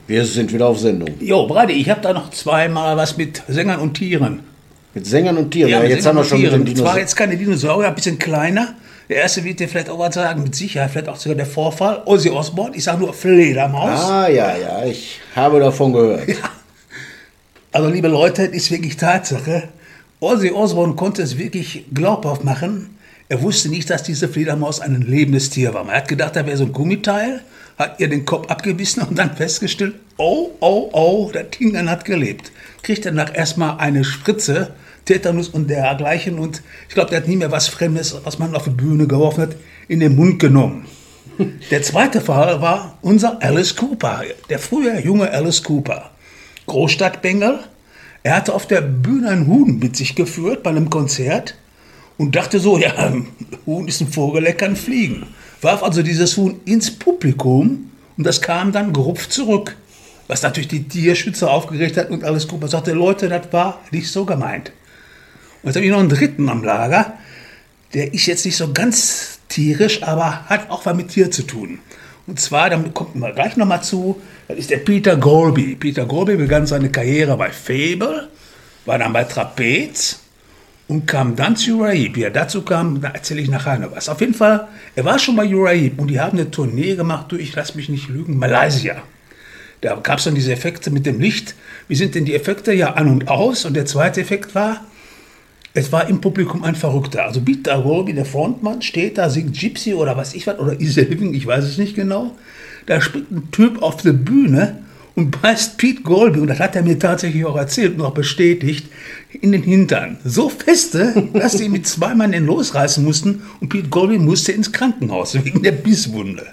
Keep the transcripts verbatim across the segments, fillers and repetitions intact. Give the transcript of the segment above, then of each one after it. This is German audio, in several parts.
Wir sind wieder auf Sendung. Jo, Brady, ich habe da noch zweimal was mit Sängern und Tieren. Mit Sängern und Tieren? Ja, Ja, jetzt haben wir schon mit den Dinosauriern. Zwar jetzt keine Dinosaurier, ein bisschen kleiner. Der erste wird dir vielleicht auch was sagen, mit Sicherheit, vielleicht auch sogar der Vorfall. Ozzy Osbourne, ich sage nur Fledermaus. Ah, ja, ja, ich habe davon gehört. Ja. Also, liebe Leute, das ist wirklich Tatsache. Ozzy Osbourne konnte es wirklich glaubhaft machen. Er wusste nicht, dass diese Fledermaus ein lebendes Tier war. Man hat gedacht, da wäre so ein Gummiteil, hat ihr den Kopf abgebissen und dann festgestellt, oh, oh, oh, das Ding dann hat gelebt. Kriegt danach erstmal eine Spritze, Tetanus und dergleichen. Und ich glaube, der hat nie mehr was Fremdes, was man auf die Bühne geworfen hat, in den Mund genommen. Der zweite Fall war unser Alice Cooper, der frühe junge Alice Cooper. Großstadtbengel. Er hatte auf der Bühne einen Huhn mit sich geführt bei einem Konzert und dachte so, ja, Huhn ist ein Vogel, der kann fliegen. Warf also dieses Huhn ins Publikum und das kam dann gerupft zurück. Was natürlich die Tierschützer aufgeregt hat und Alice Cooper sagte, Leute, das war nicht so gemeint. Und jetzt habe ich noch einen dritten am Lager, der ist jetzt nicht so ganz tierisch, aber hat auch was mit Tier zu tun. Und zwar, da kommt man gleich nochmal zu, das ist der Peter Golby. Peter Golby begann seine Karriere bei Fable, war dann bei Trapez und kam dann zu Uriah Heep. Wie er dazu kam, da erzähle ich nachher noch was. Auf jeden Fall, er war schon bei Uriah Heep und die haben eine Tournee gemacht durch, lass mich nicht lügen, Malaysia. Da gab es dann diese Effekte mit dem Licht. Wie sind denn die Effekte? Ja, an und aus. Und der zweite Effekt war, es war im Publikum ein Verrückter. Also Peter Golby, der Frontmann, steht da, singt Gypsy oder was ich was, oder Easy Living, ich weiß es nicht genau. Da springt ein Typ auf die Bühne und beißt Pete Golby, und das hat er mir tatsächlich auch erzählt und auch bestätigt, in den Hintern. So feste, dass sie mit zwei Mann den losreißen mussten und Pete Golby musste ins Krankenhaus wegen der Bisswunde.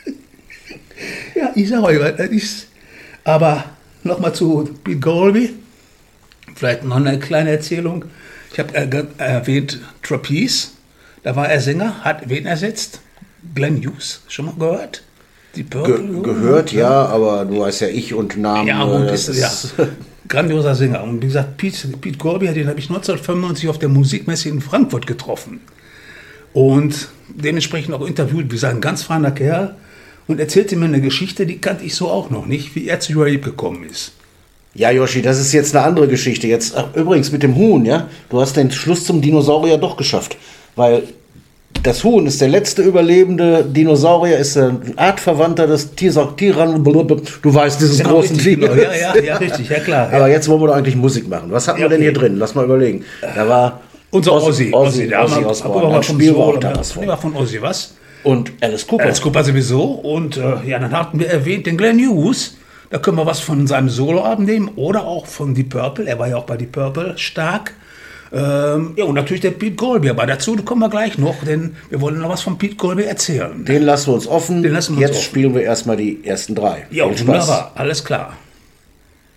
Ja, ich sage euch, das ist... Aber nochmal zu Pete Golby, vielleicht noch eine kleine Erzählung. Ich habe äh, erwähnt Trapeze, da war er Sänger, hat wen ersetzt? Glenn Hughes, schon mal gehört? Die Purple, Ge gehört, ja, aber du weißt ja, ich und Namen. Ja, und das ist, ja, grandioser Sänger. Und wie gesagt, Pete, Pete Golby, den habe ich neunzehnhundertfünfundneunzig auf der Musikmesse in Frankfurt getroffen. Und dementsprechend auch interviewt, wie gesagt, ein ganz feiner Kerl. Und erzählte mir eine Geschichte, die kannte ich so auch noch nicht, wie er zu Uriah Heep gekommen ist. Ja, Yoshi, das ist jetzt eine andere Geschichte. Jetzt ach, übrigens mit dem Huhn, ja, du hast den Schluss zum Dinosaurier doch geschafft, weil das Huhn ist der letzte überlebende Dinosaurier, ist ein Artverwandter des Tyrann, du weißt, dieses Genau, großen richtig, Dino. genau. Ja, ja, ja, richtig, ja klar. Aber jetzt wollen wir doch eigentlich Musik machen. Was hatten Ja, wir denn okay. hier drin? Lass mal überlegen. Da war Unser Ozzy, Ozzy, der Ozzy haben wir- Osbourne. aber Dann vom spielen wir Solo, auch da was der von. war von Ozzy, was? Und Alice Cooper. Alice Cooper sowieso. Und äh, ja, dann hatten wir erwähnt den Glenn Hughes. Da können wir was von seinem Soloabend nehmen oder auch von Deep Purple. Er war ja auch bei Deep Purple stark. Ähm, ja, und natürlich der Pete Golby. Aber dazu kommen wir gleich noch, denn wir wollen noch was von Pete Golby erzählen. Den lassen wir uns offen. Den lassen wir uns Jetzt offen. spielen wir erstmal die ersten drei. Ja, Viel Spaß. wunderbar. Alles klar.